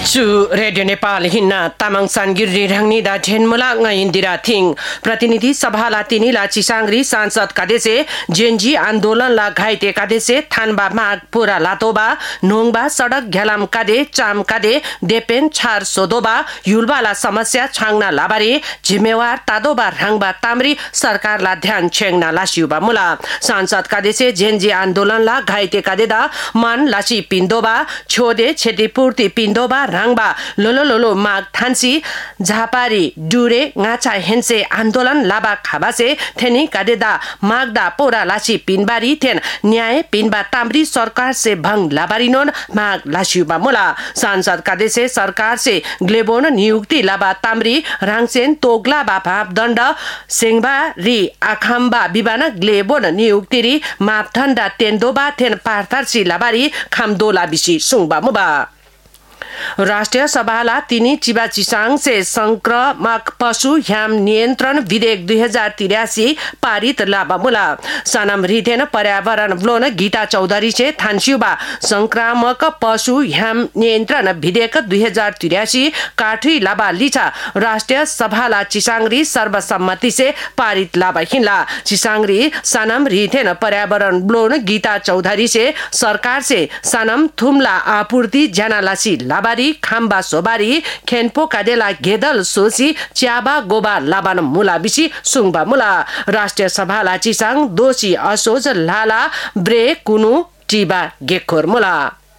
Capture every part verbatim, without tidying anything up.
सु रेडियो नेपाल हिन्ना तामाङ सानगिरी राङनिदा झेनमुला इंदिरा थिङ प्रतिनिधि सभा लातिनी ला चिसांग्री सांसद कादेसे जेनजी आंदोलन ला घाइते कादेसे थानबा माग पुरा लातोबा नोङबा सडक घ्यालाम कादे चाम कादे देपेन छार सोदोबा युलबाला समस्या छाङना लाबारी जिम्मेवार तादोबा राङबा तामरी सरकारला ध्यान छेङना लासियुबा मुला सांसद कादेसे जेनजी आंदोलन ला घाइते कादेदा मान लासी पिन्दोबा छोदे क्षतिपूर्ति पिन्दोबा राङबा लोलो लोलो माग थान्सी झापारी डुरे गाछा हेन्से आन्दोलन लाबा खाबासे थेनी कादेदा मागदा पोरा लासी पिनबारी थेन न्याय पिनबा तामरी सरकार से भंग लाबारी नोन माग लासियुबा मुला सांसद कादेसे सरकार से ग्लेबोन नियुक्ति लाबा तामरी राङसेन तोगला बा भापदण्ड सेङबा री आखाम्बा बिबाना ग्लेबोन नियुक्ति री मापदण्ड तेन्दोबा थेन पार्थारसी लाबारी खामदोला बिसी सुङबा मुबा राष्ट्रिय सभाला तिनी चिबा चिसाङ से संक्रमक पशु ह्याम नियन्त्रण विधेयक दुई हजार तिरासी पारित लाबा मुला सनम रिथेन पर्यावरण ब्लोन गीता चौधरी से थान्स्युबा संक्रामक पशु ह्याम नियन्त्रण विधेयक दुई हजार तिरासी काठी लाबा लिचा राष्ट्रिय सभाला चिसाङरी सर्वसम्मति से पारित लाबा हिला चिसाङरी सनम रिथेन पर्यावरण ब्लोन गीता चौधरी से सरकार से सनम थुम्ला आपूर्ति जनालासी लाबारी खाम्बा सोबारी खेनपो कादेला गेदल सोसी च्याबा गोबा लाबान मुला बिसी सुङबा मुला राष्ट्रिय सभाला चिसाङ दोषी असोज लाला ब्रे कुनु टिबा गेखोर मुला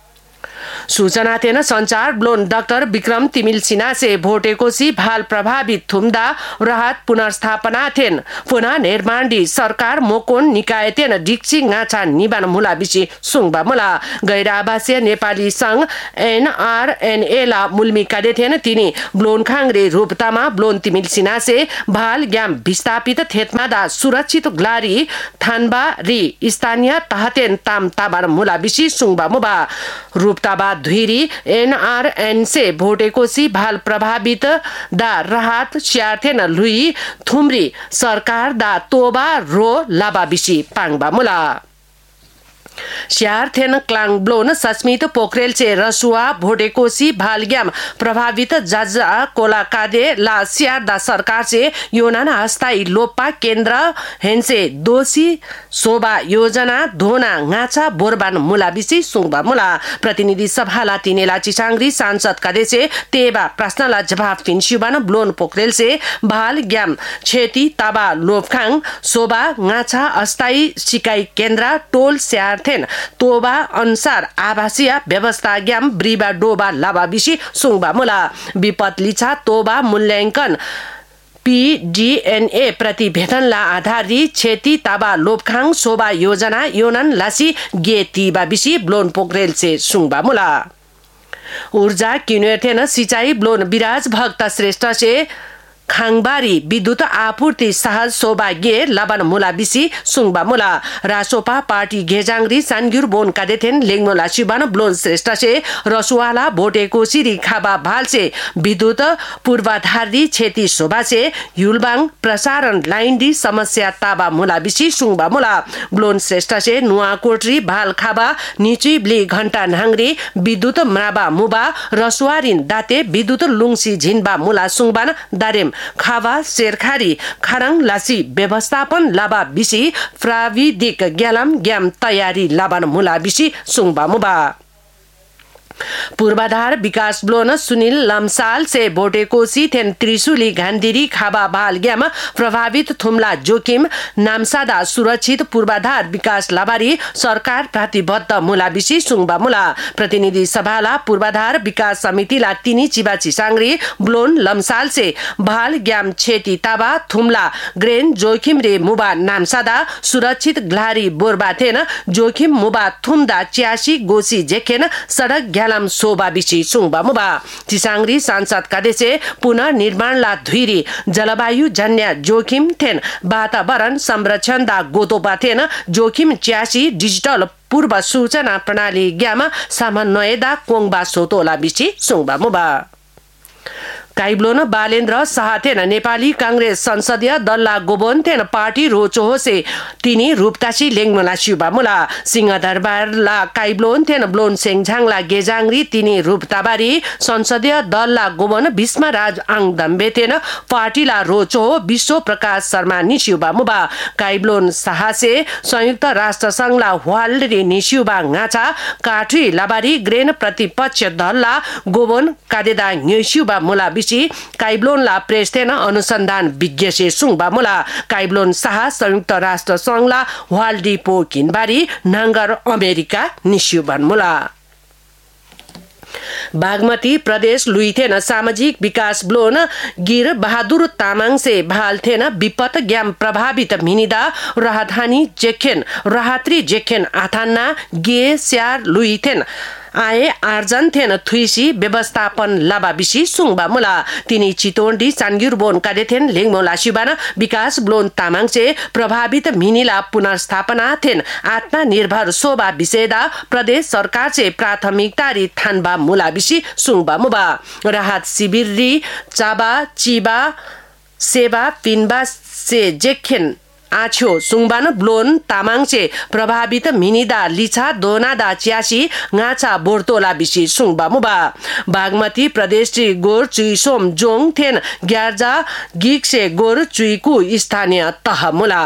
सूचना तेन संचार ब्लोन डाक्टर विक्रम तिमिल सिन्हा से भोटेकोसी भाल प्रभावित थुम्दा राहत पुनर्स्थापना थेन पुनः निर्माण डी सरकार मोकोन निकाय तेन डिक्सी गाछा निबान मुला बिसी सुङबा मुला गैर आवासीय नेपाली संघ एनआरएनए ला मुल्मी कादे थेन तिनी ब्लोन खाङ्रे रूपतामा ब्लोन तिमिल सिन्हा से भाल ग्याम विस्थापित थेतमादा सुरक्षित ग्लारी थानबा री स्थानीय तहतेन ताम ताबान मुला बिसी सुङबा मुबा रूपताबा धुरी एनआरएन से भोटेकोसी भाल प्रभावित दा राहत स्यार्थेन लुई थुम्री सरकार दा तोबा रो लाबा बिसी पाङबा मुला स्यार्थेन क्लाङ ब्लोन सस्मित पोखरेल से रसुआ भोटेकोसी भालग्याम प्रभावित जाजा कोला कादे ला स्यारदा सरकार से योनाना अस्थायी लोपा केन्द्र हेन्से दोषी शोभा योजना धोना गाछा बोरबान मुला बिसी सुङबा मुला प्रतिनिधि सभाला तिनेला चिसाङरी सांसद कादेसे तेबा प्रश्नला जवाफ फिन्स्युबान ब्लोन पोखरेल से भालग्याम क्षति ताबा लोपखाङ शोभा गाछा अस्थायी सिकाइ केन्द्र टोल स्यार तोबा अनुसार आवासीय व्यवस्था ग्याम ब्रिबा डोबा लाबा बिसी सुङबा मुला विपद लिछा तोबा मूल्याङ्कन पीडीएनए प्रतिवेदनला आधारित क्षति ताबा लोपखाङ शोभा योजना योनन लासी गे तीबा बिसी ब्लोन पोखरेल से सुङबा मुला ऊर्जा किन्वेथेन सिंचाई ब्लोन विराज भक्त श्रेष्ठ से खाङबारी विद्युत आपूर्ति सहज सौभाग्य लबन मुला बिसी सुङबा मुला Rasopa party घेजाङरी सानग्युर bone कादेथेन लेङमोला शिबान blown Shrestha से रसुवाला भोटेको सिरी खाबा भाल से विद्युत पूर्वाधारी क्षति शोभा से युलबाङ प्रसारण लाइन दी समस्या ताबा मुला बिसी सुङबा मुला ब्लोन श्रेष्ठ से नुवाकोटरी भाल खाबा निची ब्ली घण्टा नाङरी विद्युत मराबा मुबा रसुवारिन दाते विद्युत लुङसी झिनबा मुला सुङबान दारेम खावा शेरखारी खारङ लासी व्यवस्थापन लाबा बिसी प्राविधिक ग्यालम ग्याम तयारी लाबान मुला बिसी सुङबा मुबा पूर्वाधार विकास ब्लोन सुनिल लम्साल से भोटेकोसी थेन त्रिशुली घान्दिरी खाबा भाल ग्याम प्रभावित थुम्ला जोखिम नामसादा सुरक्षित पूर्वाधार विकास लाबारी सरकार प्रतिबद्ध मुला बिसी सुङबा मुला प्रतिनिधि सभाला पूर्वाधार विकास समितिला तिनी चिबा चिसाङरी ब्लोन लम्साल से भाल ग्याम क्षति ताबा थुम्ला ग्रेन जोखिम रे मुबा नामसादा सुरक्षित ग्लारी बोरबा थेन जोखिम मुबा थुम्दा च्यासी गोसी जेखेन सडक ग्यालम शोभा बिसी सुङबा मुबा चिसाङरी सांसद कादेसे पुनः निर्माणला धुइरी जलवायु जन्य जोखिम थेन वातावरण संरक्षण दा गोतोबा थेन जोखिम च्यासी डिजिटल पूर्व सूचना प्रणाली ग्यामा समन्वय दा कोङबा सोतोला बिसी सुङबा मुबा काइब्लोन बालेन्द्र शाह थेन नेपाली कांग्रेस संसदीय दलला गोबन थेन पार्टी रोचो होसे तिनी रूपतासी लेङमला शिवबा मुला सिंहदरबारला काइब्लोन थेन ब्लोन सेङझाङला गेजाङरी तिनी रूपताबारी संसदीय दलला गोबन भीष्म राज आङ दम्बे थेन पार्टीला रोचो विश्व प्रकाश शर्मा निशिउबा मुबा काइब्लोन शाहसे संयुक्त राष्ट्र संघला ह्वाल्डरी निशिउबा गाछा काठी लाबारी ग्रेन प्रतिपक्ष दलला गोबन कादेदा न्युशिउबा मुला बिसी काइब्लोनला प्रेस थेन अनुसन्धान विज्ञ से सुङबा मुला काइब्लोन शाह संयुक्त राष्ट्र संघला ह्वाल्डी पो किनबारी नांगर अमेरिका निशिउबान मुला बागमती प्रदेश लुइथेन सामाजिक विकास ब्लोन गिर बहादुर तामाङ से भालथेन विपत ग्याम प्रभावित मिनिदा राहधानी जेखेन राहत्री जेखेन आथान्ना गे स्यार लुइथेन आए आर्जन थेन थुइसी व्यवस्थापन लाबा बिसी सुङबा मुला तिनी चितोन्डी चान्गिर बोन कादेथेन लेङमोला शिबान विकास ब्लोन तामाङ से प्रभावित मिनिला पुनर्स्थापना थेन आत्मनिर्भर सोबा विषयदा प्रदेश सरकार से प्राथमिकता री थानबा मुला बिसी सुङबा मुबा राहत शिविर री चाबा चिबा सेवा पिनबा से जेखेन आछ्यो सुङबान ब्लोन तामाङ से प्रभावित मिनिदा लिछा दोनादा च्यासी गाछा बोर्तोला बिसी सुङबा मुबा बागमती प्रदेश गोर चुई सोम जोङ थेन ग्यार्जा गिक से गोर चुईकु स्थानीय तह मुला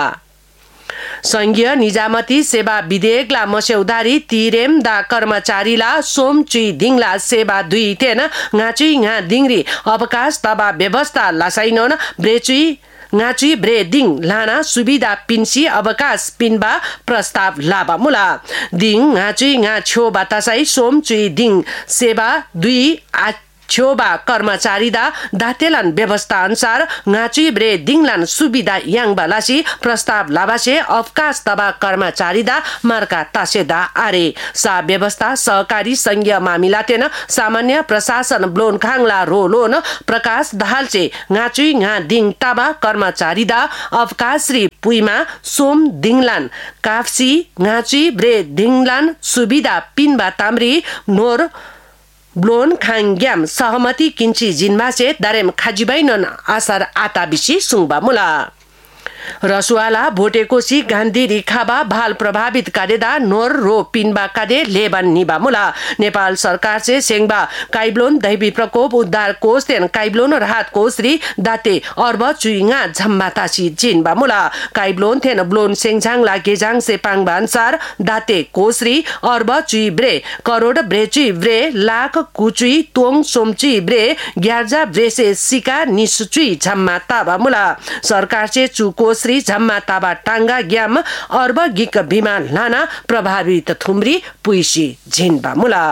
संघीय निजामती सेवा विधेयकला मस्यौदारी तिरेम दा कर्मचारीला सोम चुई दिङला सेवा दुई थेन गाचुई गा दिङरी अवकाश तबा व्यवस्था लासाइनन ब्रेचुई गाचुई ब्रे दिङ लाना सुविधा पिन्सी अवकाश पिनबा प्रस्ताव लाबा मुला दिङ गाचुई गा छो बातासाई सोम चुई दिङ सेवा दुई आ छेउबा कर्मचारीदा दातेलान व्यवस्था अनुसार गाचुई ब्रे दिङलान सुविधा याङबा लासी प्रस्ताव लाबासे अवकाश तबा कर्मचारीदा मार्का तासेदा आरे सा व्यवस्था सहकारी संघीय मामिला तेन सामान्य प्रशासन ब्लोन खाङला रोलोन प्रकाश दाहालचे गाचुई गा दिङ तबा कर्मचारीदा अवकाश री पुइमा सोम दिङलान काफसी गाचुई ब्रे दिङलान सुविधा पिनबा ताम्री नोर ब्लोन खाङग्याम सहमति किन्ची जिनबासे दारेम खाजिबाइनन आसार आता बिसी सुङबा मुला रसुवाला भोटेकोसी गान्धी रिखाबा भाल प्रभावित कादेदा नोर रो पिनबा कादे लेबान निबा मुला नेपाल सरकार से सेङबा काइब्लोन दैवी प्रकोप उद्धार कोष तेन काइब्लोन राहत कोष री दाते अर्ब चुइङा झम्मातासी जिनबा मुला काइब्लोन थेन ब्लोन सेङझाङ ला गेजाङ से पाङबा अनुसार दाते कोष री अर्ब चुइ ब्रे करोड ब्रे चुइ ब्रे लाख कुचुइ तोङ सोमचुइ ब्रे ग्यार्जा ब्रे से सिका निसुचुइ झम्माताबा मुला सरकार से चुको श्री झम्मा ताबा टाङ्गा ग्याम अर्ब गिक बिमा लाना प्रभावित थुम्री पुइसी झिनबा मुला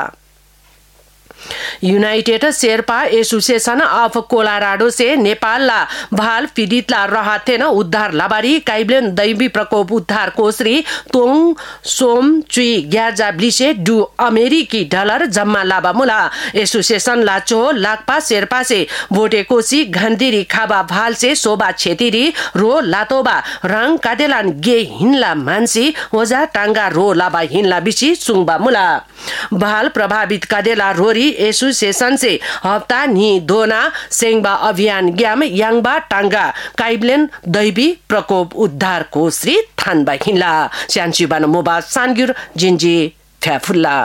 United Sherpa association of Colorado से नेपालला भाल पीडितला राहत थेन उद्धार लाबारी काइब्लेन दैवी प्रकोप उद्धार कोषरी तोङ सोम चुई ग्यार्जा ब्लिसे डु अमेरिकी डलर जम्मा लाबा मुला एसोसिएशन लाचो लाकपा शेर्पा से भोटेकोसी घन्दिरी खाबा भाल से शोभा छेतिरी रो लातोबा रङ कादेलान गे हिन्ला मानसी ओजा टाङ्गा रो लाबा हिन्ला बिसी सुङबा मुला भाल प्रभावित कादेला रोरी एसोसिएशन से हप्ता नि दोना सेङबा अभियान ग्याम याङबा टाङ्गा काइब्लेन दैवी प्रकोप उद्धार कोषरी थानबा हिन्ला स्यान्चुबान मोबा सानगुर जिन्जी फ्याफुल्ला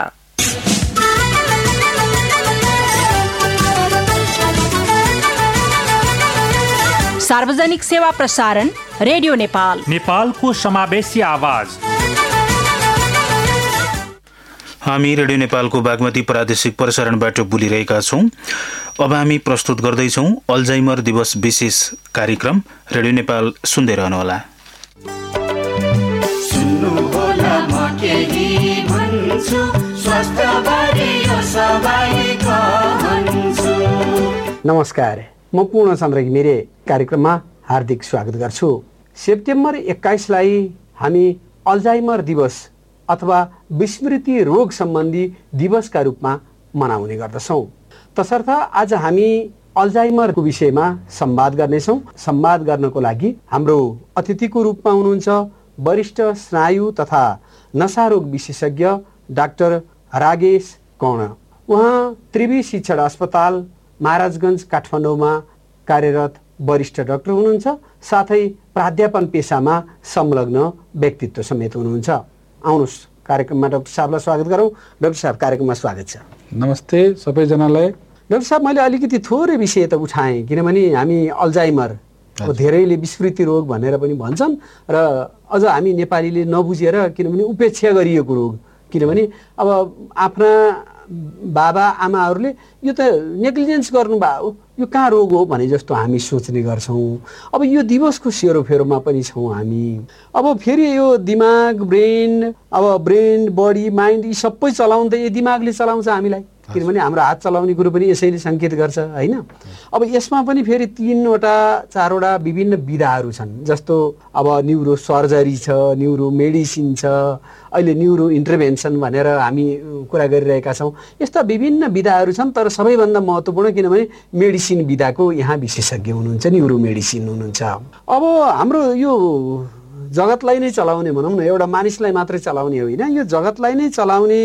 सार्वजनिक सेवा प्रसारण रेडियो नेपाल नेपालको समावेशी आवाज। हामी रेडियो नेपालको बागमती प्रादेशिक प्रसारणबाट बोलिरहेका छौं। अब हामी प्रस्तुत गर्दैछौं अल्जाइमर दिवस विशेष कार्यक्रम। रेडियो नेपाल सुन्दै रहनुहोला। सुन्नुहोला म केही भन्छु, स्वास्थ्यबारे यो सबैको भन्छु। नमस्कार, म पूर्ण चन्द्र घिमिरे कार्यक्रममा हार्दिक स्वागत गर्छु। सेप्टेम्बर एक्काइसलाई हामी अल्जाइमर दिवस अथवा विस्मृति रोग सम्बन्धी दिवसका रूपमा मनाउने गर्दछौँ। तसर्थ आज हामी अल्जाइमरको विषयमा संवाद गर्नेछौँ। संवाद गर्नको लागि हाम्रो अतिथिको रूपमा हुनुहुन्छ वरिष्ठ स्नायु तथा नशारोग विशेषज्ञ डाक्टर रागेश कर्ण। उहाँ त्रिवी शिक्षण अस्पताल महाराजगञ्ज काठमाडौँमा कार्यरत वरिष्ठ डाक्टर हुनुहुन्छ, साथै प्राध्यापन पेसामा संलग्न व्यक्तित्व समेत हुनुहुन्छ। आउनुहोस् कार्यक्रममा डाक्टर साहबलाई स्वागत गरौँ। डाक्टर साहब, कार्यक्रममा स्वागत छ। नमस्ते सबैजनालाई। डाक्टर साहब, मैले अलिकति थोरै विषय त उठाएँ, किनभने हामी अल्जाइमर, धेरैले विस्मृति रोग भनेर पनि भन्छन्, र अझ हामी नेपालीले नबुझेर, किनभने उपेक्षा गरिएको रोग, किनभने अब आफ्ना बाबा आमाहरूले यो त नेग्लिजेन्स गर्नुभयो, यो कहाँ रोग हो भने जस्तो हामी सोच्ने गर्छौँ। अब यो दिवसको सेरोफेरोमा पनि छौँ हामी। अब फेरि यो दिमाग, ब्रेन, अब ब्रेन, बडी, माइन्ड यी सबै चलाउनु त यो दिमागले चलाउँछ हामीलाई, किनभने हाम्रो हात चलाउने कुरो पनि यसैले सङ्केत गर्छ, होइन? अब यसमा पनि फेरि तिनवटा चारवटा विभिन्न विधाहरू छन्, जस्तो अब न्युरो सर्जरी छ, न्युरो मेडिसिन छ, अहिले न्युरो इन्टरभेन्सन भनेर हामी कुरा गरिरहेका छौँ। यस्ता विभिन्न विधाहरू छन्, तर सबैभन्दा महत्त्वपूर्ण किनभने मेडिसिन विधाको यहाँ विशेषज्ञ हुनुहुन्छ, न्युरो मेडिसिन हुनुहुन्छ। अब हाम्रो यो जगतलाई नै चलाउने, भनौँ न, एउटा मानिसलाई मात्रै चलाउने होइन, यो जगतलाई नै चलाउने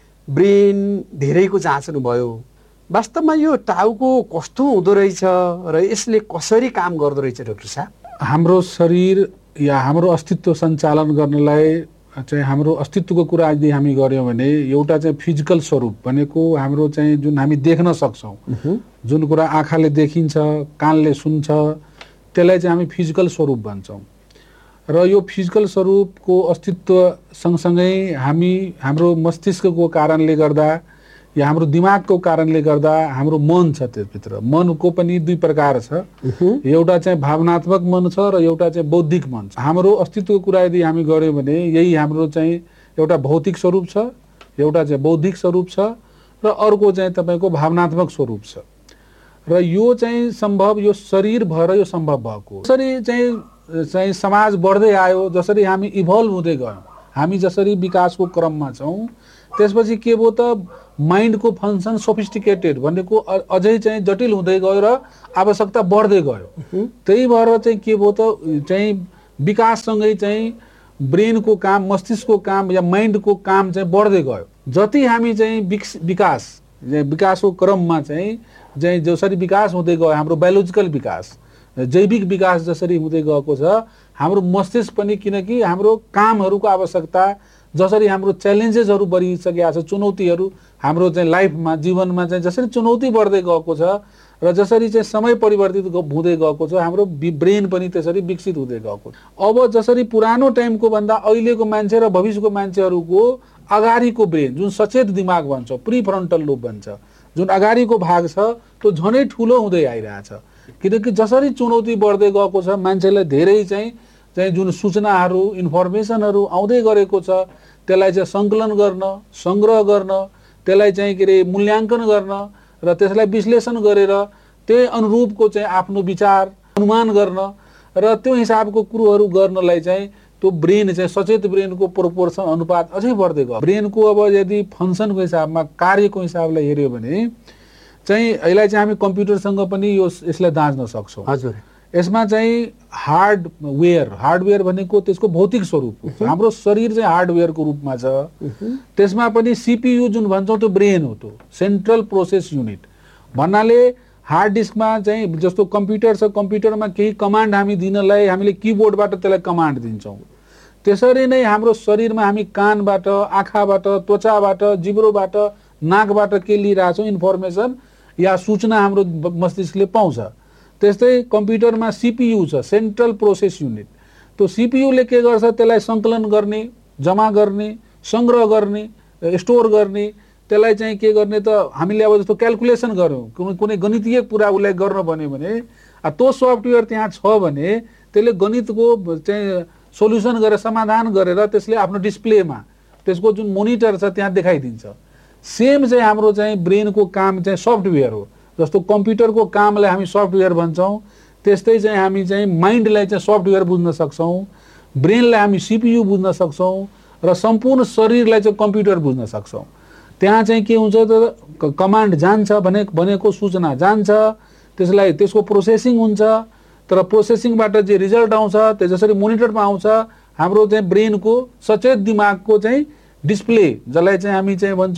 ब्रेन धेरैको जाँच्नु भयो। वास्तवमा यो टाउको कस्तो हुँदो रहेछ र यसले कसरी काम गर्दो रहेछ डाक्टर साहब? हाम्रो शरीर या हाम्रो अस्तित्व सञ्चालन गर्नलाई चाहिँ हाम्रो अस्तित्वको कुरा यदि हामी गऱ्यौँ भने एउटा चाहिँ फिजिकल स्वरूप भनेको हाम्रो चाहिँ जुन हामी देख्न सक्छौँ, जुन कुरा आँखाले देखिन्छ, कानले सुन्छ, त्यसलाई चाहिँ हामी फिजिकल स्वरूप भन्छौँ। र यो फिजिकल स्वरूपको अस्तित्व सँगसँगै हामी हाम्रो मस्तिष्कको कारणले गर्दा या हाम्रो दिमागको कारणले गर्दा हाम्रो मन छ, त्यसभित्र मनको पनि दुई प्रकार छ, एउटा चाहिँ भावनात्मक मन छ र एउटा चाहिँ बौद्धिक मन छ। हाम्रो अस्तित्वको कुरा यदि हामी गऱ्यौँ भने यही हाम्रो चाहिँ एउटा भौतिक स्वरूप छ, एउटा चाहिँ बौद्धिक स्वरूप छ र अर्को चाहिँ तपाईँको भावनात्मक स्वरूप छ। र यो चाहिँ सम्भव यो शरीर भएर यो सम्भव भएको। यसरी चाहिँ चाहिँ समाज बढ्दै आयो, जसरी हामी इभल्भ हुँदै गयौँ, हामी जसरी विकासको क्रममा छौँ, त्यसपछि के भयो त माइन्डको फङ्सन सोफिस्टिकेटेड भनेको अझै चाहिँ जटिल हुँदै गयो र आवश्यकता बढ्दै गयो। त्यही भएर चाहिँ के भयो त चाहिँ विकाससँगै चाहिँ ब्रेनको काम, मस्तिष्कको काम या माइन्डको काम चाहिँ बढ्दै गयो। जति हामी चाहिँ विकास विकासको क्रममा चाहिँ चाहिँ जसरी विकास हुँदै गयो, हाम्रो बायोलोजिकल विकास, जैविक विकास जसरी हुँदै गएको छ, हाम्रो मस्तिष्क पनि, किनकि हाम्रो कामहरूको आवश्यकता, जसरी हाम्रो च्यालेन्जेसहरू बढिसकेका छ, चुनौतीहरू हाम्रो चाहिँ लाइफमा, जीवनमा चाहिँ जसरी चुनौती बढ्दै गएको छ र जसरी चाहिँ समय परिवर्तित हुँदै गएको छ, हाम्रो ब्रेन पनि त्यसरी विकसित हुँदै गएको छ। अब जसरी पुरानो टाइमको भन्दा अहिलेको मान्छे र भविष्यको मान्छेहरूको अगाडिको ब्रेन, जुन सचेत दिमाग भन्छ, प्री फ्रन्टल लोब भन्छ, जुन अगाडिको भाग छ, त्यो झनै ठुलो हुँदै आइरहेछ। किनकि जसरी चुनौती बढ्दै गएको छ, मान्छेलाई धेरै चाहिँ चाहिँ जुन सूचनाहरू, इन्फर्मेसनहरू आउँदै गरेको छ, त्यसलाई चाहिँ सङ्कलन गर्न, सङ्ग्रह गर्न, त्यसलाई चाहिँ के अरे मूल्याङ्कन गर्न र त्यसलाई विश्लेषण गरेर त्यही अनुरूपको चाहिँ आफ्नो विचार अनुमान गर्न र त्यो हिसाबको कुरोहरू गर्नलाई चाहिँ त्यो ब्रेन चाहिँ सचेत ब्रेनको प्रोपोर्सन अनुपात अझै बढ्दै गयो। ब्रेनको अब यदि फङ्सनको हिसाबमा, कार्यको हिसाबलाई हेऱ्यो भने चाहिँ यसलाई चाहिँ हामी कम्प्युटरसँग पनि यो यसलाई दाँच्न सक्छौँ। हजुर, यसमा चाहिँ हार्डवेयर हार्डवेयर भनेको त्यसको भौतिक स्वरूप हो। हाम्रो शरीर चाहिँ हार्डवेयरको रूपमा छ, त्यसमा पनि सिपियु जुन भन्छौँ त्यो ब्रेन हो, त्यो सेन्ट्रल प्रोसेस युनिट भन्नाले हार्ड डिस्कमा चाहिँ जस्तो कम्प्युटर छ, कम्प्युटरमा केही कमान्ड हामी दिनलाई हामीले किबोर्डबाट त्यसलाई कमान्ड दिन्छौँ। त्यसरी नै हाम्रो शरीरमा हामी कानबाट, आँखाबाट, त्वचाबाट, जिब्रोबाट, नाकबाट के लिइरहेछौँ इन्फर्मेसन या सूचना हाम्रो मस्तिष्कले पाउँछ। त्यस्तै कम्प्युटरमा सिपियु छ, सेन्ट्रल प्रोसेस युनिट। त्यो सिपियुले के गर्छ, त्यसलाई सङ्कलन गर्ने, जम्मा गर्ने, सङ्ग्रह गर्ने, स्टोर गर्ने, त्यसलाई चाहिँ के गर्ने त हामीले अब जस्तो क्यालकुलेसन गऱ्यौँ, कुनै कुनै गणितीय कुरा उसलाई गर्न भन्यो भने त्यो सफ्टवेयर त्यहाँ छ भने त्यसले गणितको चाहिँ सोल्युसन गरेर, समाधान गरेर त्यसले आफ्नो डिस्प्लेमा त्यसको जुन मोनिटर छ त्यहाँ देखाइदिन्छ। सेम चाहिँ हाम्रो चाहिँ ब्रेनको काम चाहिँ सफ्टवेयर हो। जस्तो कम्प्युटरको कामलाई हामी सफ्टवेयर भन्छौँ, त्यस्तै चाहिँ हामी चाहिँ माइन्डलाई चाहिँ सफ्टवेयर बुझ्न सक्छौँ, ब्रेनलाई हामी सिपियु बुझ्न सक्छौँ र सम्पूर्ण शरीरलाई चाहिँ कम्प्युटर बुझ्न सक्छौँ। त्यहाँ चाहिँ के हुन्छ त कमान्ड जान्छ भने भनेको सूचना जान्छ, त्यसलाई त्यसको प्रोसेसिङ हुन्छ, तर प्रोसेसिङबाट जे रिजल्ट आउँछ त्यो जसरी मोनिटरमा आउँछ, हाम्रो चाहिँ ब्रेनको सचेत दिमागको चाहिँ डिस्प्ले, जसलाई चाहिँ हामी चाहिँ भन्छौँ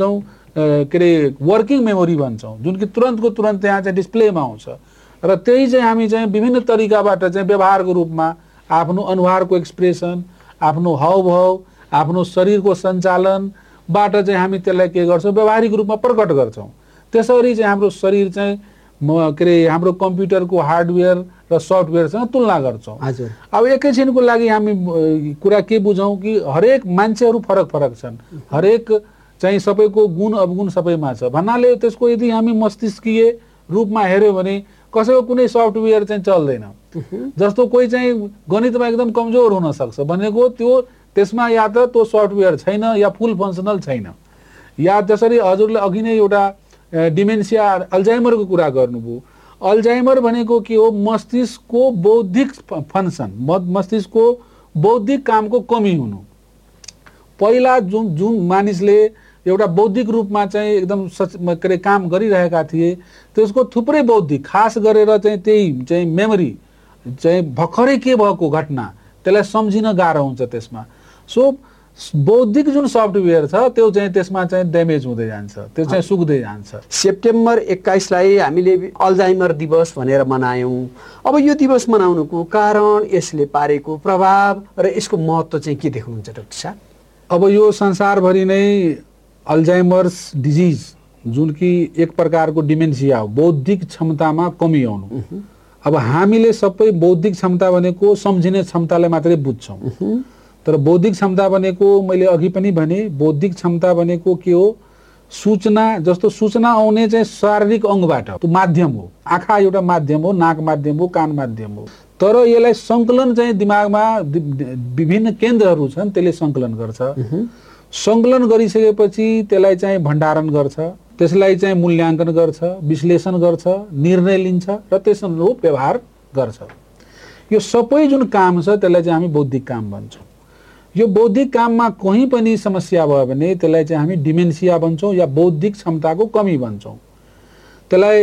के अरे वर्किङ मेमोरी भन्छौँ, जुन कि तुरन्तको तुरन्त त्यहाँ चाहिँ डिस्प्लेमा आउँछ र त्यही चाहिँ हामी चाहिँ विभिन्न तरिकाबाट चाहिँ व्यवहारको रूपमा आफ्नो अनुहारको एक्सप्रेसन, आफ्नो हावभाव, आफ्नो शरीरको सञ्चालनबाट चाहिँ हामी त्यसलाई के गर्छौँ, व्यवहारिक रूपमा प्रकट गर्छौँ। त्यसरी चाहिँ हाम्रो शरीर चाहिँ म के अरे हाम्रो कम्प्युटरको हार्डवेयर र सफ्टवेयरसँग तुलना गर्छौँ। हजुर। अब एकैछिनको लागि हामी कुरा के बुझौँ कि हरेक मान्छेहरू फरक फरक छन्, हरेक चाहिँ सबैको गुण अवगुण सबैमा छ भन्नाले त्यसको यदि हामी मस्तिष्कीय रूपमा हेऱ्यौँ भने कसैको कुनै सफ्टवेयर चाहिँ चल्दैन। जस्तो कोही चाहिँ गणितमा एकदम कमजोर हुन सक्छ भनेको त्यो त्यसमा या त त्यो सफ्टवेयर छैन या फुल फङ्सनल छैन, या त्यसरी हजुरले अघि नै एउटा डिमेन्सिया अल्जाइमरको कुरा गर्नुभयो। अल्जाइमर भनेको के हो, मस्तिष्कको बौद्धिक फङ्सन, मस्तिष्कको बौद्धिक कामको कमी हुनु। पहिला जुन जुन मानिसले एउटा बौद्धिक रूपमा चाहिँ एकदम सच के अरे काम गरिरहेका थिए त्यसको थुप्रै बौद्धिक, खास गरेर चाहिँ त्यही चाहिँ मेमोरी चाहिँ भर्खरै के भएको घटना त्यसलाई सम्झिन गाह्रो हुन्छ त्यसमा। सो बौद्धिक जुन सफ्टवेयर छ त्यो चाहिँ त्यसमा चाहिँ ड्यामेज हुँदै जान्छ, त्यो चाहिँ सुक्दै जान्छ। सेप्टेम्बर एक्काइसलाई हामीले अल्जाइमर दिवस भनेर मनायौँ। अब यो दिवस मनाउनुको कारण, यसले पारेको प्रभाव र यसको महत्त्व चाहिँ के देख्नुहुन्छ डाक्टर साहब? अब यो संसारभरि नै अल्जाइमर्स डिजिज जुन कि एक प्रकारको डिमेन्सिया हो, बौद्धिक क्षमतामा कमी आउनु। अब हामीले सबै बौद्धिक क्षमता भनेको सम्झिने क्षमतालाई मात्रै बुझ्छौँ, तर बौद्धिक क्षमता भनेको मैले अघि पनि भने बौद्धिक क्षमता भनेको के हो, सूचना जस्तो सूचना आउने चाहिँ शारीरिक अङ्गबाट, त्यो माध्यम हो। आँखा एउटा माध्यम हो, नाक माध्यम हो, कान माध्यम हो, तर यसलाई सङ्कलन चाहिँ दिमागमा विभिन्न केन्द्रहरू छन् त्यसले सङ्कलन गर्छ। सङ्कलन गरिसकेपछि त्यसलाई चाहिँ भण्डारण गर्छ, त्यसलाई चाहिँ मूल्याङ्कन गर्छ, विश्लेषण गर्छ, निर्णय लिन्छ र त्यस अनुरूप व्यवहार गर्छ। यो सबै जुन काम छ त्यसलाई चाहिँ हामी बौद्धिक काम भन्छौँ। यो बौद्धिक काममा कहीँ पनि समस्या भयो भने त्यसलाई चाहिँ हामी डिमेन्सिया भन्छौँ या बौद्धिक क्षमताको कमी भन्छौँ। त्यसलाई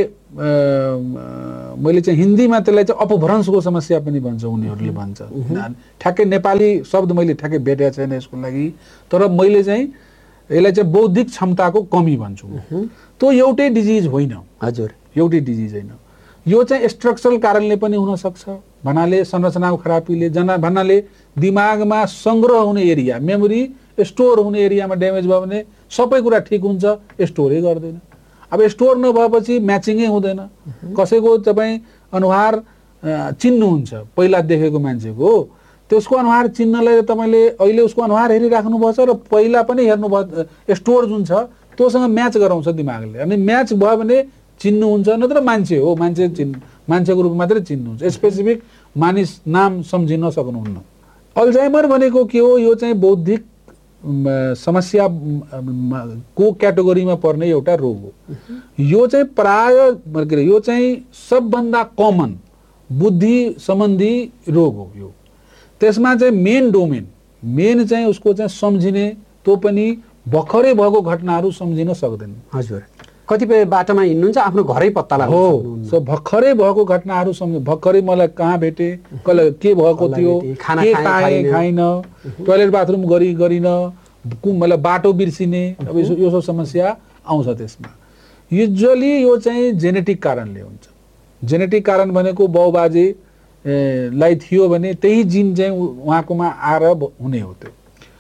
मैले चाहिँ हिन्दीमा त्यसलाई चाहिँ अपभ्रंशको समस्या पनि भन्छ उनीहरूले भन्छ। ठ्याक्कै नेपाली शब्द मैले ठ्याक्कै भेटेको छैन यसको लागि, तर मैले चाहिँ यसलाई चाहिँ बौद्धिक क्षमताको कमी भन्छु। त्यो एउटै डिजिज होइन। हजुर, एउटै डिजिज होइन, यो चाहिँ स्ट्रक्चरल कारणले पनि हुन सक्छ भन्नाले संरचनाको खराबीले, जना भन्नाले दिमागमा सङ्ग्रह हुने एरिया, मेमोरी स्टोर हुने एरियामा ड्यामेज भयो भने सबै कुरा ठिक हुन्छ, स्टोरै गर्दैन। अब स्टोर नभएपछि म्याचिङै हुँदैन। कसैको तपाईँ अनुहार चिन्नुहुन्छ पहिला देखेको मान्छेको, त्यसको अनुहार चिन्नलाई तपाईँले अहिले उसको अनुहार हेरिराख्नुपर्छ र पहिला पनि हेर्नुभयो, स्टोर जुन छ त्योसँग म्याच गराउँछ दिमागले। अनि म्याच भयो भने चिन्नुहुन्छ, नत्र मान्छे हो, मान्छे चिन् मान्छेको रूपमा मात्रै चिन्नुहुन्छ, स्पेसिफिक मानिस नाम सम्झिन सक्नुहुन्न। अल्जाइमर भनेको के हो, यो चाहिँ बौद्धिक समस्या को क्याटेगोरीमा पर्ने एउटा रोग हो। यो चाहिँ प्राय के अरे यो चाहिँ सबभन्दा कमन बुद्धि सम्बन्धी रोग हो। यो त्यसमा चाहिँ मेन डोमेन मेन चाहिँ उसको चाहिँ सम्झिने, त्यो पनि भर्खरै भएको घटनाहरू सम्झिन सक्दैन। हजुर, कतिपय बाटोमा हिँड्नुहुन्छ आफ्नो घरै पत्ता लाग्छ हो, सो भर्खरै भएको घटनाहरू सम्झ, भर्खरै मलाई कहाँ भेटे, कसलाई के भएको थियो, के खाएँ खाइन, टोयलेट बाथरुम गरी गरिन, मतलब बाटो बिर्सिने, अब यो यो सब समस्या आउँछ त्यसमा। युजुअली यो चाहिँ जेनेटिक कारणले हुन्छ। जेनेटिक कारण भनेको बाउबाजे लाई थियो भने त्यही जिन चाहिँ उहाँकोमा आएर हुने हो त्यो।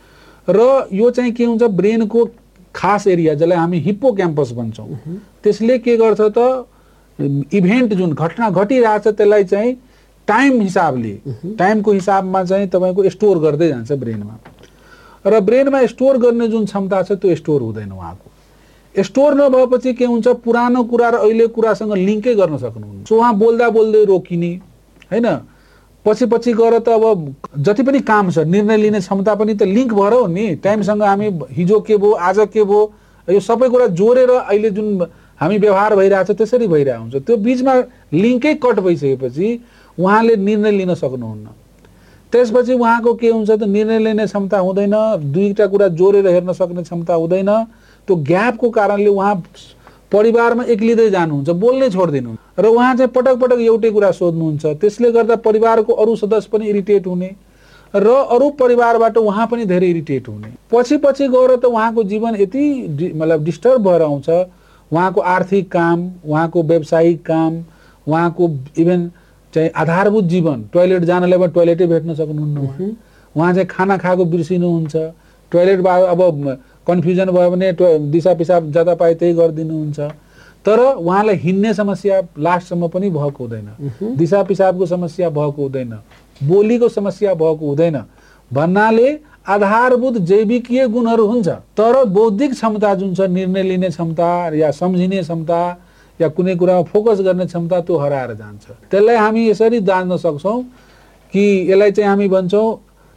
र यो चाहिँ के हुन्छ, ब्रेनको खास एरिया जसलाई हामी हिप्पो क्याम्पस भन्छौँ, त्यसले के गर्छ त इभेन्ट जुन घटना घटिरहेछ त्यसलाई चाहिँ टाइम हिसाबले, टाइमको हिसाबमा चाहिँ तपाईँको स्टोर गर्दै जान्छ ब्रेनमा। र ब्रेनमा स्टोर गर्ने जुन क्षमता छ त्यो स्टोर हुँदैन उहाँको। स्टोर नभएपछि के हुन्छ, पुरानो कुरा र अहिले कुरासँग लिङ्कै गर्न सक्नुहुन्न। सो उहाँ बोल्दा बोल्दै रोकिने होइन, पछि पछि गएर त अब जति पनि काम छ निर्णय लिने क्षमता पनि त लिङ्क भएर हो नि। टाइमसँग हामी हिजो के भयो, आज के भयो, यो सबै कुरा जोडेर अहिले जुन हामी व्यवहार भइरहेछ त्यसरी भइरहेको हुन्छ। त्यो बिचमा लिङ्कै कट भइसकेपछि उहाँले निर्णय लिन सक्नुहुन्न। त्यसपछि उहाँको के हुन्छ त निर्णय लिने क्षमता हुँदैन, दुईवटा कुरा जोडेर हेर्न सक्ने क्षमता हुँदैन। त्यो ग्यापको कारणले उहाँ परिवारमा एक्लिँदै जानुहुन्छ, बोल्नै छोड्दिनु र उहाँ चाहिँ पटक पटक एउटै कुरा सोध्नुहुन्छ। त्यसले गर्दा परिवारको अरू सदस्य पनि इरिटेट हुने र अरू परिवारबाट उहाँ पनि धेरै इरिटेट हुने। पछि पछि गएर त उहाँको जीवन यति मतलब डिस्टर्ब भएर आउँछ, उहाँको आर्थिक काम, उहाँको व्यावसायिक काम, उहाँको इभन चाहिँ आधारभूत जीवन, टोयलेट जानलाई पनि टोयलेटै भेट्न सक्नुहुन्न उहाँ। उहाँ चाहिँ खाना खाएको बिर्सिनुहुन्छ, टोयलेट अब कन्फ्युजन भयो भने दिशा पिसाब जता पाए त्यही गरिदिनुहुन्छ। तर उहाँलाई हिँड्ने समस्या लास्टसम्म पनि भएको हुँदैन, दिशा पिसाबको समस्या भएको हुँदैन, बोलीको समस्या भएको हुँदैन भन्नाले आधारभूत जैविकीय गुणहरू हुन्छ। तर बौद्धिक क्षमता जुन छ, निर्णय लिने क्षमता या सम्झिने क्षमता या कुनै कुरामा फोकस गर्ने क्षमता त्यो हराएर जान्छ। त्यसलाई हामी यसरी जान्न सक्छौँ कि यसलाई चाहिँ हामी भन्छौँ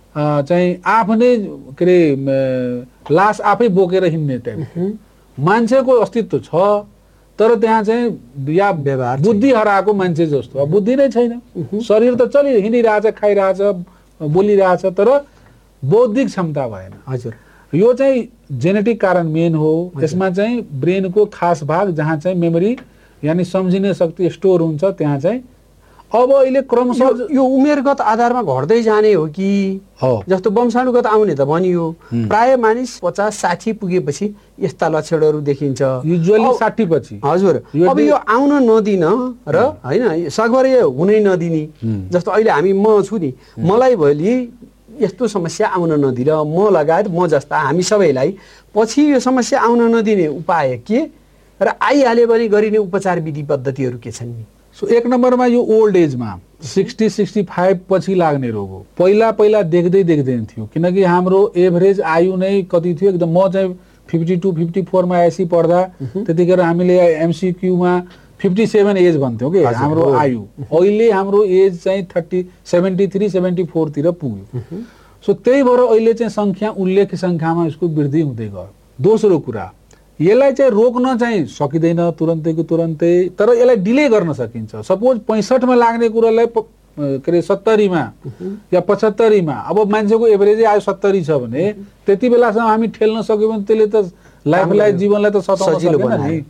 चाहिँ आफ्नै के अरे लास आफै बोकेर हिँड्ने टाइप। मान्छेको अस्तित्व छ तर त्यहाँ चाहिँ या व्यवहार बुद्धि हराएको मान्छे जस्तो, अब बुद्धि नै छैन, शरीर त चलि हिँडिरहेछ, खाइरहेछ, बोलिरहेछ, तर बौद्धिक क्षमता भएन। हजुर, यो चाहिँ जेनेटिक कारण मेन हो। यसमा चाहिँ ब्रेनको खास भाग जहाँ चाहिँ मेमोरी यानी सम्झिने शक्ति स्टोर हुन्छ त्यहाँ चाहिँ अब अहिले क्रमशः यो उमेरगत आधारमा घट्दै जाने हो कि हो? जस्तो वंशानुगत आउने त भनियो, प्राय मानिस पचास साठी पुगेपछि यस्ता लक्षणहरू देखिन्छ, युजुअली साठी पछि। हजुर, अब यो आउन नदिन र हैन सगभर यो हुनै नदिने, जस्तो अहिले हामी म छु नि, मलाई भोलि यस्तो समस्या आउन नदिएर म लगायत म जस्ता हामी सबैलाई पछि यो समस्या आउन नदिने उपाय के र आइहाल्यो भने गरिने उपचार विधि पद्धतिहरू के छन् नि? सो एक नम्बरमा यो ओल्ड एजमा सिक्सटी सिक्सटी फाइभ पछि लाग्ने रोग हो। पहिला पहिला देख्दै देख्दैन थियो, किनकि हाम्रो एभरेज आयु नै कति थियो एकदम। म चाहिँ फिफ्टी टू फिफ्टी फोरमा एसी पढ्दा त्यतिखेर हामीले एमसिक्यूमा फिफ्टी सेभेन एज भन्थ्यौँ कि हाम्रो आयु। अहिले हाम्रो एज चाहिँ थर्टी सेभेन्टी थ्री सेभेन्टी फोरतिर पुग्यो। सो त्यही भएर अहिले चाहिँ सङ्ख्या उल्लेख्य सङ्ख्यामा यसको वृद्धि हुँदै गयो। दोस्रो कुरा, यसलाई चाहिँ रोक्न चाहिँ सकिँदैन तुरन्तैको तुरन्तै, तर यसलाई डिले गर्न सकिन्छ। सपोज पैँसठमा लाग्ने कुरालाई के अरे सत्तरीमा या पचहत्तरीमा, अब मान्छेको एभरेजै आयो सत्तरी छ भने त्यति बेलासम्म हामी ठेल्न सक्यो भने त्यसले त लाइफलाई जीवनलाई त सताउन सक्दैन नि।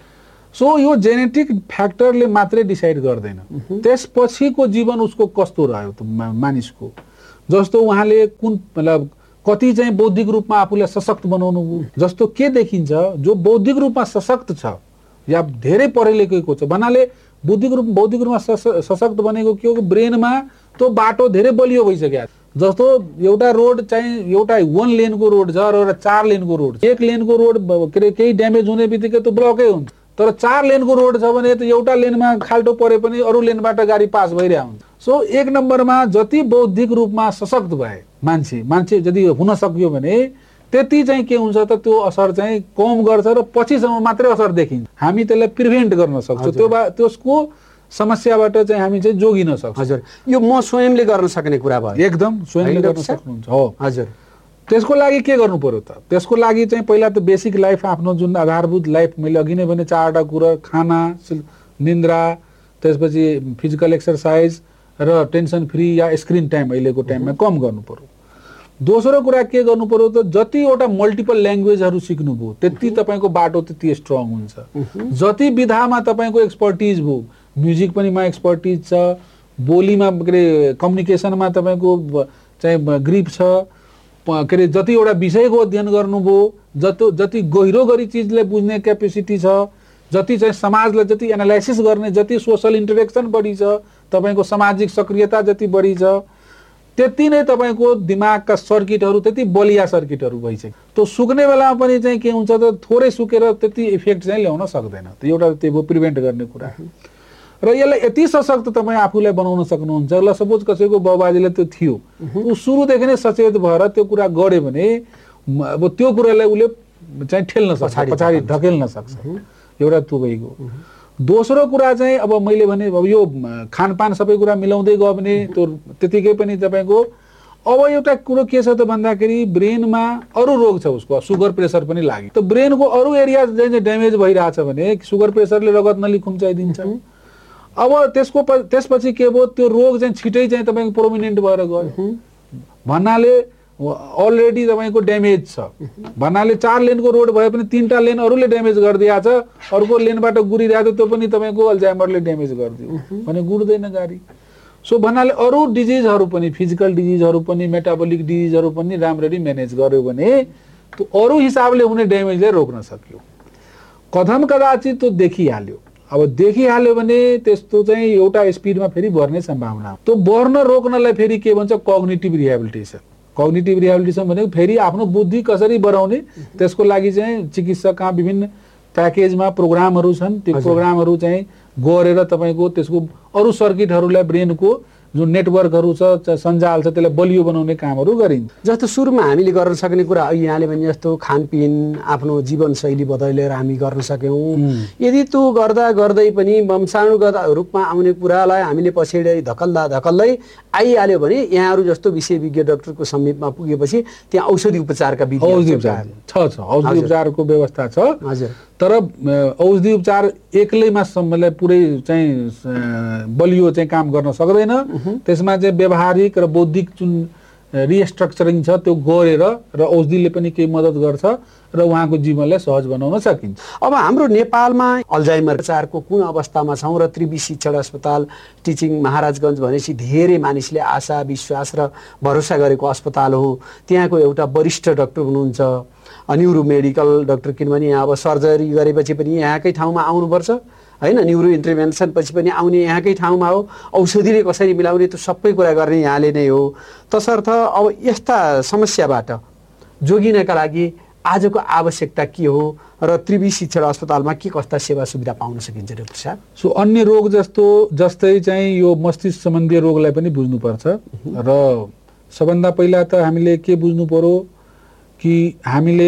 सो यो जेनेटिक फ्याक्टरले मात्रै डिसाइड गर्दैन, त्यसपछिको जीवन उसको कस्तो रह्यो त मानिसको। जस्तो उहाँले कुन मतलब कति चाहिँ बौद्धिक रूपमा आफूलाई सशक्त बनाउनु, जस्तो के देखिन्छ जो बौद्धिक रूपमा सशक्त छ या धेरै पढे लेखेको छ भन्नाले बौद्धिक रूप बौद्धिक रूपमा सशक्त बनेको के हो, ब्रेनमा त्यो बाटो धेरै बलियो भइसक्यो। जस्तो एउटा रोड चाहिँ एउटा वन लेनको रोड छ र एउटा चार लेनको रोड छ। एक लेनको रोड के अरे केही ड्यामेज हुने बित्तिकै त्यो ब्लकै हुन्छ, तर चार लेनको रोड छ भने त एउटा लेनमा खाल्टो परे पनि अरू लेनबाट गाडी पास भइरहेको हुन्छ। सो एक नम्बरमा जति बौद्धिक रूपमा सशक्त भए मान्छे मान्छे यदि हुन सक्यो भने त्यति चाहिँ के हुन्छ त त्यो असर चाहिँ कम गर्छ र पछिसम्म मात्रै असर देखिन्छ। हामी त्यसलाई प्रिभेन्ट गर्न सक्छौँ, त्यो त्यसको समस्याबाट चाहिँ हामी चाहिँ जोगिन सक्छौँ। हजुर, यो म स्वयंले गर्न सक्ने कुरा भयो? एकदम स्वयंले गर्न सक्नुहुन्छ। हो हजुर, त्यसको लागि के गर्नु पर्यो त? त्यसको लागि चाहिँ पहिला त बेसिक लाइफ, आफ्नो जुन आधारभूत लाइफ मैले अघि नै भने चारवटा कुरा, खाना, निन्द्रा, त्यसपछि फिजिकल एक्सर्साइज र टेन्सन फ्री या स्क्रिन टाइम अहिलेको टाइममा कम गर्नु पर्यो। दोस्रो कुरा के गर्नु पर्यो त, जतिवटा मल्टिपल ल्याङ्ग्वेजहरू सिक्नुभयो त्यति तपाईँको बाटो त्यति स्ट्रङ हुन्छ। जति विधामा तपाईँको एक्सपर्टिज भयो, म्युजिक पनि मा एक्सपर्टिज छ, बोलीमा के अरे कम्युनिकेसनमा तपाईँको चाहिँ ग्रिप छ, के अरे जतिवटा विषयको अध्ययन गर्नुभयो, जति जति गहिरो गरी चिजलाई बुझ्ने क्यापेसिटी छ, जति चाहिँ समाजलाई जति एनालाइसिस गर्ने, जति सोसल इन्टरेक्सन बढी छ, तपाईँको सामाजिक सक्रियता जति बढी छ, त्यति नै तपाईँको दिमागका सर्किटहरू त्यति बलिया सर्किटहरू भइसक्यो। त्यो सुक्ने बेलामा पनि चाहिँ के हुन्छ त, थोरै सुकेर त्यति इफेक्ट चाहिँ ल्याउन सक्दैन। त्यो एउटा त्यो भयो प्रिभेन्ट गर्ने कुरा। र यसलाई यति सशक्त तपाईँ आफूलाई बनाउन सक्नुहुन्छ। ल सपोज कसैको बाबुबाजेले त्यो थियो, ऊ सुरुदेखि नै सचेत भएर त्यो कुरा गर्यो भने अब त्यो कुरालाई उसले चाहिँ ठेल्न सक्छ, पछाडि ढकेल्न सक्छ। एउटा त्यो भइगयो। दोस्रो कुरा चाहिँ अब मैले भने अब यो खानपान सबै कुरा मिलाउँदै गयो भने त्यो त्यतिकै पनि तपाईँको अब एउटा कुरो के छ त भन्दाखेरि ब्रेनमा अरू रोग छ, उसको सुगर प्रेसर पनि लाग्यो। त ब्रेनको अरू एरिया चाहिँ ड्यामेज भइरहेछ भने सुगर प्रेसरले रगत नली खुम्चाइदिन्छ। अब त्यसको त्यसपछि के भयो, त्यो रोग चाहिँ छिटै चाहिँ तपाईँको प्रोमिनेन्ट भएर गयो भन्नाले अलरेडी तपाईँको ड्यामेज छ भन्नाले चार लेनको रोड भए पनि तीनटा लेन अरूले ड्यामेज गरिदिएको छ, अर्को लेनबाट गुडिरहेको त्यो पनि तपाईँको अल्जाइमरले ड्यामेज गरिदियो भने गुड्दैन गाडी। सो भन्नाले अरू डिजिजहरू पनि फिजिकल डिजिजहरू पनि मेटाबोलिक डिजिजहरू पनि राम्ररी म्यानेज गर्यो भने त्यो अरू हिसाबले हुने ड्यामेजलाई रोक्न सक्यो। कथम कदाचित त्यो देखिहाल्यो, अब देखिहाल्यो भने त्यस्तो चाहिँ एउटा स्पिडमा फेरि बढ्ने सम्भावना। त्यो बढ्न रोक्नलाई फेरि के भन्छ कग्निटिभ रिहेबिलिटेसन। कग्निटिभ रिहेबिलिटेसन भनेको फेरि आफ्नो बुद्धि कसरी बढाउने, त्यसको लागि चाहिँ चिकित्सकका विभिन्न प्याकेजमा प्रोग्रामहरू छन्। त्यो प्रोग्रामहरू चाहिँ गरेर तपाईँको त्यसको अरू सर्किटहरूलाई ब्रेनको जुन नेटवर्कहरू छ सञ्जाल छ त्यसलाई बलियो बनाउने कामहरू गरिन्छ। जस्तो सुरुमा हामीले गर्न सक्ने कुरा यहाँले भने जस्तो खानपिन आफ्नो जीवनशैली बदलेर हामी गर्न सक्यौँ। यदि त्यो गर्दा गर्दै पनि वंशानुगत रूपमा आउने कुरालाई हामीले पछाडि धकल्दा धकल्दै आइहाल्यो भने यहाँहरू जस्तो विषयविज्ञ डाक्टरको समीपमा पुगेपछि त्यहाँ औषधि उपचारका विधि औषधि उपचार छ छ औषधि उपचारको व्यवस्था छ। हजुर, तर औषधि उपचार एक्लैमा सम्मलाई पुरै चाहिँ बलियो चाहिँ काम गर्न सक्दैन। त्यसमा चाहिँ व्यवहारिक र बौद्धिक जुन रिस्ट्रक्चरिङ छ त्यो गरेर र औषधिले पनि केही मद्दत गर्छ र उहाँको जीवनलाई सहज बनाउन सकिन्छ। अब हाम्रो नेपालमा अल्जाइमर उपचारको कुन अवस्थामा छौँ र त्रिवी शिक्षण अस्पताल टिचिङ महाराजगञ्ज भनेपछि धेरै मानिसले आशा विश्वास र भरोसा गरेको अस्पताल हो। त्यहाँको एउटा वरिष्ठ डाक्टर हुनुहुन्छ न्युरो मेडिकल डाक्टर, किनभने यहाँ अब सर्जरी गरेपछि पनि यहाँकै ठाउँमा आउनुपर्छ होइन, न्युरो इन्टरभेन्सन पछि पनि आउने यहाँकै ठाउँमा हो, औषधिले कसरी मिलाउने त्यो सबै कुरा गर्ने यहाँले नै हो। तसर्थ अब यस्ता समस्याबाट जोगिनका लागि आजको आवश्यकता के हो र त्रिवी शिक्षण अस्पतालमा के कस्ता सेवा सुविधा पाउन सकिन्छ डाक्टर साहब? सो अन्य रोग जस्तो जस्तै चाहिँ यो मस्तिष्क सम्बन्धी रोगलाई पनि बुझ्नुपर्छ र सबभन्दा पहिला त हामीले के बुझ्नु पर्यो कि हामीले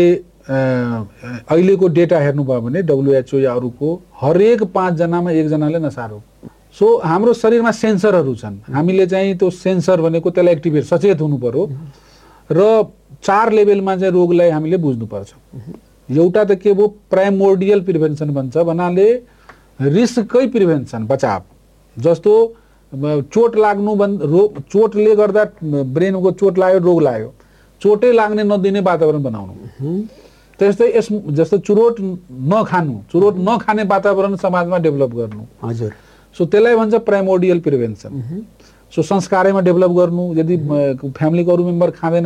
अहिलेको डेटा हेर्नुभयो भने डब्लुएचओ या अरूको हरेक पाँचजनामा एकजनाले नसा रोग। सो हाम्रो शरीरमा सेन्सरहरू छन्, हामीले चाहिँ त्यो सेन्सर भनेको त्यसलाई एक्टिभेट सचेत हुनु पर्यो र चार लेभलमा चाहिँ रोगलाई हामीले बुझ्नुपर्छ। एउटा त के भयो प्राइमोर्डियल प्रिभेन्सन भन्छ, भन्नाले रिस्ककै प्रिभेन्सन बचाव। जस्तो चोट लाग्नु बन्द रोग चोटले गर्दा ब्रेनको चोट लाग्यो रोग लाग्यो, चोटै लाग्ने नदिने वातावरण बनाउनु। त्यस्तै यस जस्तो चुरोट नखानु चुरोट नखाने वातावरण समाजमा डेभलप गर्नु। हजुर, सो त्यसलाई भन्छ प्राइमोर्डियल प्रिभेन्सन। सो संस्कारमा डेभलप गर्नु। यदि फ्यामिलीको अरू मेम्बर खाँदैन